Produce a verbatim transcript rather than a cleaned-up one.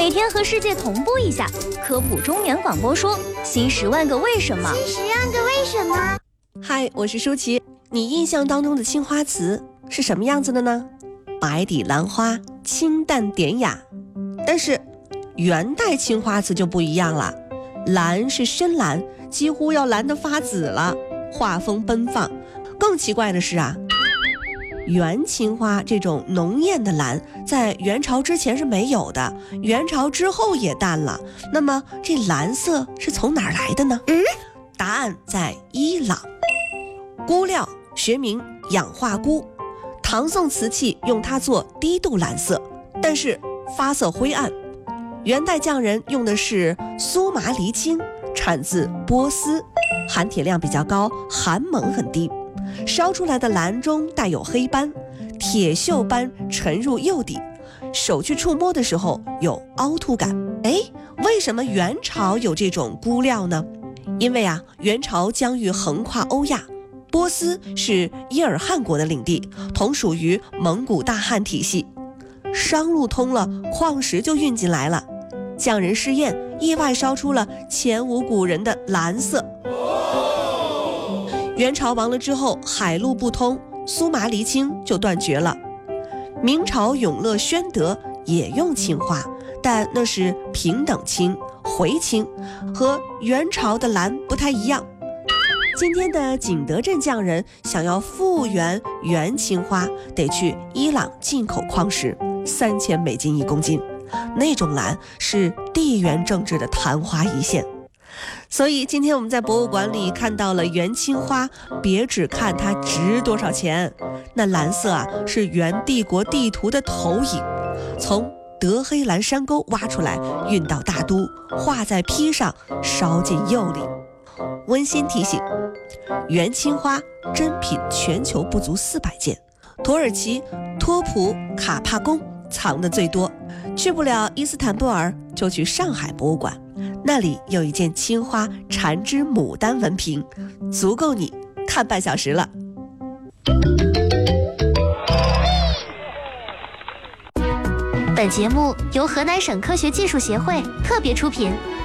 每天和世界同步一下，科普中年广播说新十万个为什么。 新十万个为什么？ 嗨，我是舒淇。你印象当中的青花瓷是什么样子的呢？白底蓝花，清淡典雅。但是元代青花瓷就不一样了，蓝是深蓝，几乎要蓝得发紫了，画风奔放。更奇怪的是啊，元青花这种浓艳的蓝在元朝之前是没有的，元朝之后也淡了。那么这蓝色是从哪儿来的呢？ 嗯， 答案在伊朗。钴料学名氧化钴，唐宋瓷器用它做低度蓝色，但是发色灰暗。元代匠人用的是苏麻离青，产自波斯，含铁量比较高，含锰很低。烧出来的蓝中带有黑斑，铁锈般沉入釉底，手去触摸的时候有凹凸感。哎，为什么元朝有这种钴料呢？因为啊，元朝疆域横跨欧亚，波斯是伊尔汗国的领地，同属于蒙古大汗体系。商路通了，矿石就运进来了。匠人试验，意外烧出了前无古人的蓝色。元朝亡了之后，海路不通，苏麻离青就断绝了。明朝永乐宣德也用青花，但那是平等青、回青，和元朝的蓝不太一样。今天的景德镇匠人想要复原元青花，得去伊朗进口矿石，三千美金一公斤，那种蓝是地缘政治的昙花一现。所以今天我们在博物馆里看到了元青花，别只看它值多少钱，那蓝色啊是元帝国地图的投影，从德黑兰山沟挖出来，运到大都，画在坯上，烧进釉里。温馨提醒，元青花珍品全球不足四百件，土耳其托普卡帕宫藏的最多。去不了伊斯坦布尔，就去上海博物馆，那里有一件青花缠枝牡丹纹瓶，足够你看半小时了。 本节目由河南省科学技术协会特别出品。